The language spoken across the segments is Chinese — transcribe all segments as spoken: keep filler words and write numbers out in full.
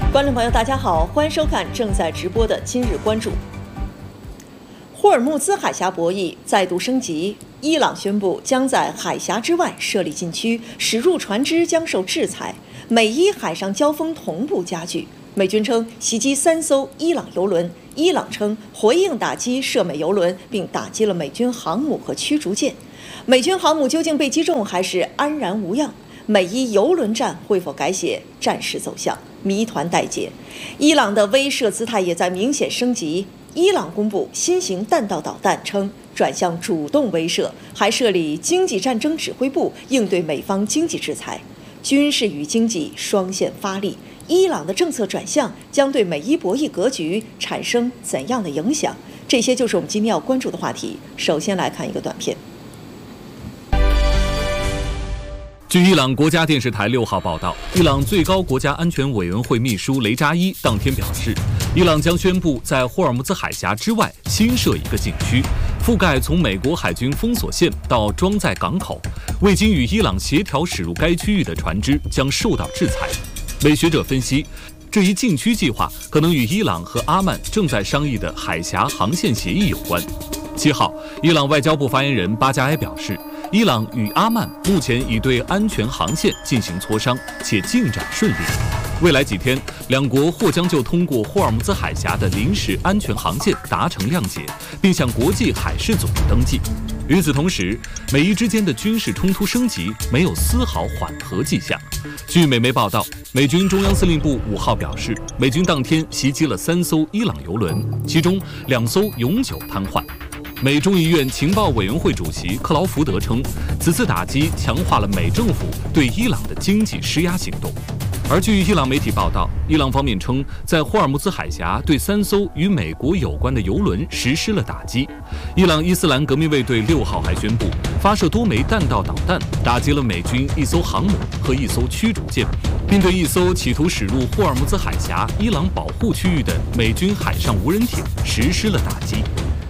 观众朋友，大家好，欢迎收看正在直播的今日关注。霍尔木兹海峡博弈再度升级，伊朗宣布将在海峡之外设立禁区，驶入船只将受制裁。美伊海上交锋同步加剧。美军称袭击三艘伊朗油轮，伊朗称回应打击涉美油轮，并打击了美军航母和驱逐舰。美军航母究竟被击中还是安然无恙？美伊油轮战会否改写战事走向？谜团待解。伊朗的威慑姿态也在明显升级。伊朗公布新型弹道导弹，称转向主动威慑，还设立经济战争指挥部应对美方经济制裁。军事与经济双线发力，伊朗的政策转向将对美伊博弈格局产生怎样的影响？这些就是我们今天要关注的话题。首先来看一个短片。 据伊朗国家电视台六号报道，伊朗最高国家安全委员会秘书雷扎伊当天表示，伊朗将宣布在霍尔木兹海峡之外新设一个禁区，覆盖从美国海军封锁线到装载港口，未经与伊朗协调驶入该区域的船只将受到制裁。美学者分析，这一禁区计划可能与伊朗和阿曼正在商议的海峡航线协议有关。七号，伊朗外交部发言人巴加埃表示，伊朗与阿曼目前已对安全航线进行磋商，且进展顺利。未来几天，两国或将就通过霍尔木兹海峡的临时安全航线达成谅解，并向国际海事组织登记。与此同时，美伊之间的军事冲突升级没有丝毫缓和迹象。据美媒报道，美军中央司令部五号表示，美军当天袭击了三艘伊朗油轮，其中两艘永久瘫痪。美众议院情报委员会主席克劳福德称，此次打击强化了美政府对伊朗的经济施压行动。而据伊朗媒体报道，伊朗方面称，在霍尔木兹海峡对三艘与美国有关的油轮实施了打击。伊朗伊斯兰革命卫队六号还宣布，发射多枚弹道导弹，打击了美军一艘航母和一艘驱逐舰，并对一艘企图驶入霍尔木兹海峡伊朗保护区域的美军海上无人艇实施了打击。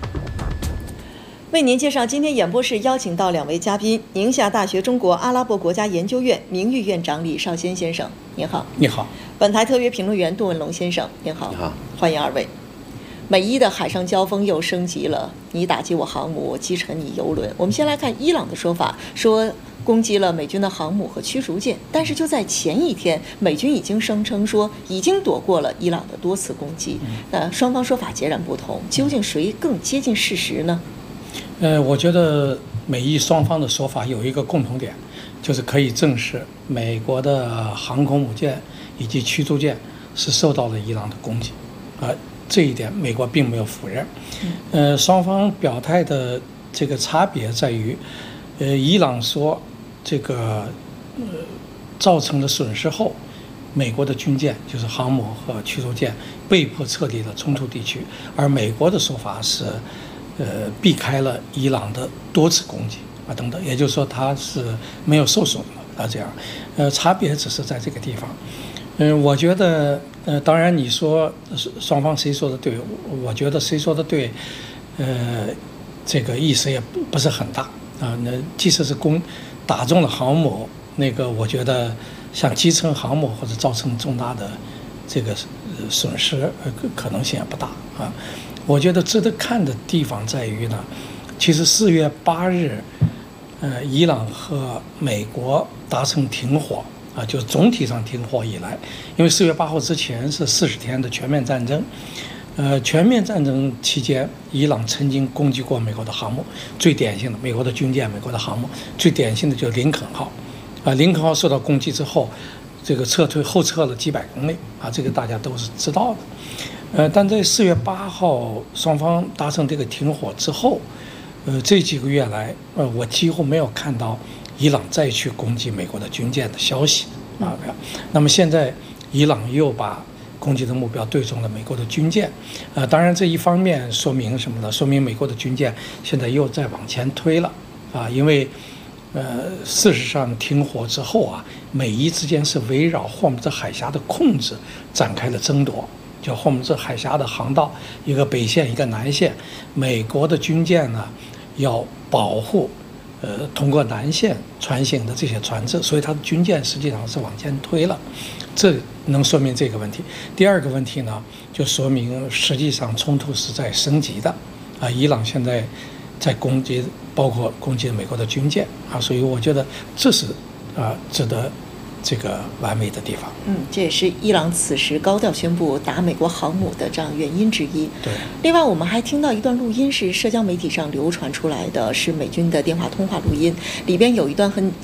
为您介绍今天演播室邀请到两位嘉宾，宁夏大学中国阿拉伯国家研究院名誉院长李少先先生，您好。 你好。 本台特约评论员杜文龙先生，您好。 你好。 欢迎二位。美伊的海上交锋又升级了，你打击我航母，我击沉你油轮。我们先来看伊朗的说法，说攻击了美军的航母和驱逐舰，但是就在前一天，美军已经声称说已经躲过了伊朗的多次攻击。那双方说法截然不同，究竟谁更接近事实呢？ 呃，我觉得美伊双方的说法有一个共同点，就是可以证实美国的航空母舰以及驱逐舰是受到了伊朗的攻击，啊、呃，这一点美国并没有否认。呃，双方表态的这个差别在于，呃，伊朗说这个呃造成了损失后，美国的军舰就是航母和驱逐舰被迫撤离了冲突地区，而美国的说法是。呃，避开了伊朗的多次攻击啊，等等，也就是说它是没有受损的啊，这样，呃，差别只是在这个地方。嗯、呃，我觉得，呃，当然你说双方谁说的对，我觉得谁说的对，呃，这个意思也不是很大啊。那即使是攻打中了航母，那个我觉得像击沉航母或者造成重大的这个损失，呃，可能性也不大啊。我觉得值得看的地方在于呢，其实四月八日，呃，伊朗和美国达成停火啊，就总体上停火以来，因为四月八号之前是四十天的全面战争，呃，全面战争期间，伊朗曾经攻击过美国的航母，最典型的美国的军舰、美国的航母，最典型的就是林肯号，啊，林肯号受到攻击之后，这个撤退后撤了几百公里啊，这个大家都是知道的。呃，但在四月八号双方达成这个停火之后，呃，这几个月来，呃，我几乎没有看到伊朗再去攻击美国的军舰的消息啊。那么现在，伊朗又把攻击的目标对准了美国的军舰，呃，当然这一方面说明什么呢？说明美国的军舰现在又在往前推了啊，因为，呃，事实上停火之后啊，美伊之间是围绕霍尔木兹海峡的控制展开了争夺。就霍尔木兹海峡的航道，一个北线，一个南线，美国的军舰呢要保护呃，通过南线船型的这些船只，所以它的军舰实际上是往前推了，这能说明这个问题。第二个问题呢，就说明实际上冲突是在升级的，啊，伊朗现在在攻击，包括攻击美国的军舰啊，所以我觉得这是啊值得这个玩味的地方。 嗯，这也是伊朗此时高调宣布打美国航母的这样原因之一。 对。 另外，我们还听到一段录音，是社交媒体上流传出来的，是美军的电话通话录音，里边有一段很